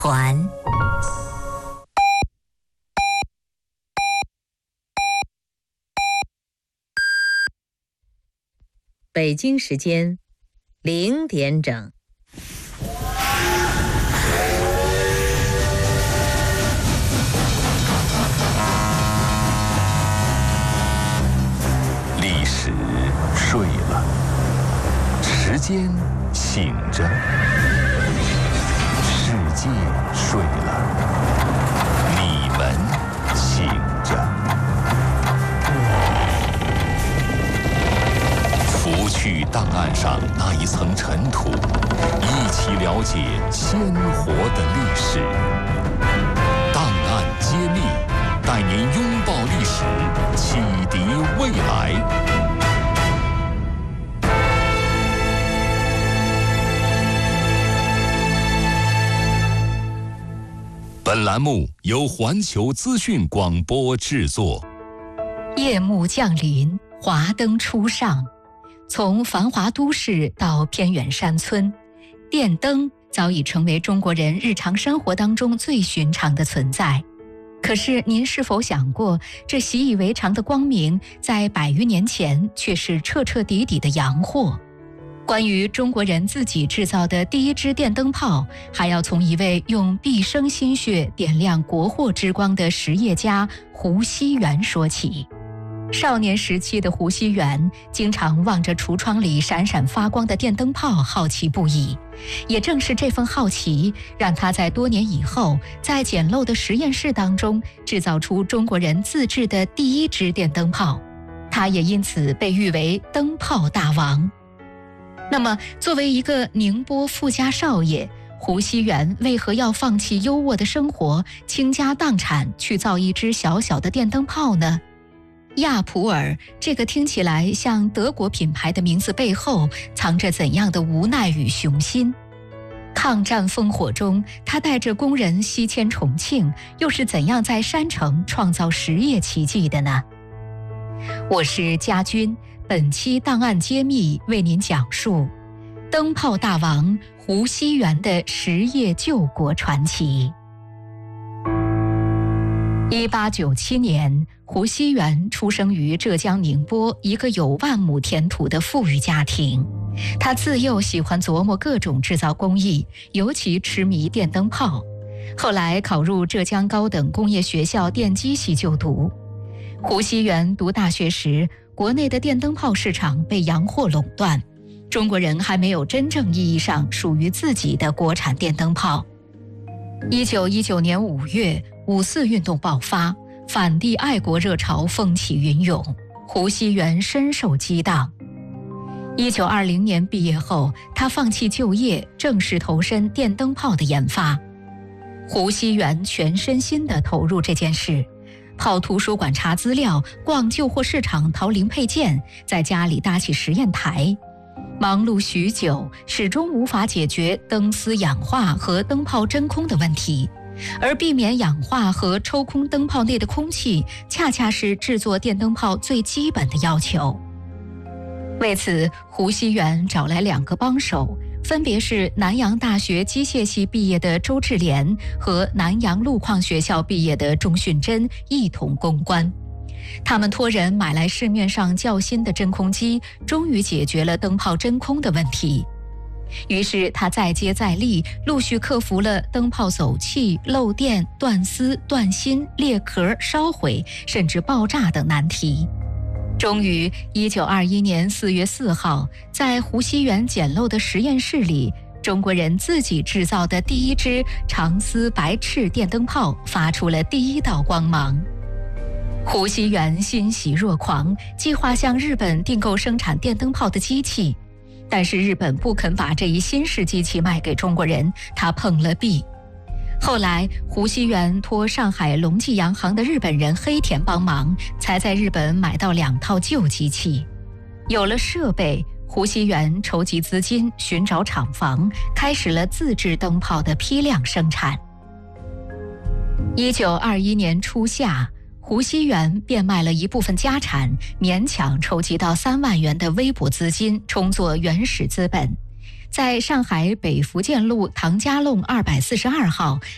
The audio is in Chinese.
环。北京时间0点整。 历史睡了，时间醒着，世界睡了，你们醒着。拂去档案上那一层尘土，一起了解鲜活的历史。档案揭秘，带您拥抱历史，启迪未来。本栏目由环球资讯广播制作。 夜幕降临，华灯初上，从繁华都市到偏远山村，电灯早已成为中国人日常生活当中最寻常的存在。可是您是否想过，这习以为常的光明在100余年前却是彻彻底底的洋货？关于中国人自己制造的第一支电灯泡，还要从一位用毕生心血点亮国货之光的实业家胡锡元说起。少年时期的胡锡元经常望着橱窗里闪闪发光的电灯泡好奇不已，也正是这份好奇，让他在多年以后在简陋的实验室当中制造出中国人自制的第一支电灯泡，他也因此被誉为灯泡大王。那么作为一个宁波富家少爷，胡锡元为何要放弃优渥的生活，倾家荡产去造一支小小的电灯泡呢？亚普尔这个听起来像德国品牌的名字背后藏着怎样的无奈与雄心？抗战烽火中，他带着工人西迁重庆，又是怎样在山城创造实业奇迹的呢？我是家军，本期档案揭秘为您讲述灯泡大王胡锡元的实业救国传奇。1897年，胡锡元出生于浙江宁波一个有万亩田土的富裕家庭。他自幼喜欢琢磨各种制造工艺，尤其痴迷电灯泡。后来考入浙江高等工业学校电机系就读。胡锡元读大学时，国内的电灯泡市场被洋货垄断，中国人还没有真正意义上属于自己的国产电灯泡。1919年5月，5四运动爆发，反帝爱国热潮风起云涌，胡锡元深受激荡。1920年毕业后，他放弃就业，正式投身电灯泡的研发。胡锡元全身心地投入这件事，跑图书馆查资料，逛旧货市场淘零配件，在家里搭起实验台。忙碌许久，始终无法解决灯丝氧化和灯泡真空的问题，而避免氧化和抽空灯泡内的空气，恰恰是制作电灯泡最基本的要求。为此，胡锡元找来2个帮手，分别是南洋大学机械系毕业的周志廉和南洋路矿学校毕业的钟训珍，一同攻关。他们托人买来市面上较新的真空机，终于解决了灯泡真空的问题。于是他再接再厉，陆续克服了灯泡走气、漏电、断丝、断芯、裂壳、烧毁，甚至爆炸等难题。终于1921年4月4号，在胡锡元简陋的实验室里，中国人自己制造的第一支长丝白炽电灯泡发出了第一道光芒。胡锡元欣喜若狂，计划向日本订购生产电灯泡的机器，但是日本不肯把这一新式机器卖给中国人，他碰了壁。后来胡锡元托上海隆记洋行的日本人黑田帮忙，才在日本买到2套旧机器。有了设备，胡锡元筹集资金，寻找厂房，开始了自制灯泡的批量生产。1921年初夏，胡锡元变卖了一部分家产，勉强筹集到3万元的微薄资金，充作原始资本。在上海北福建路唐家弄242号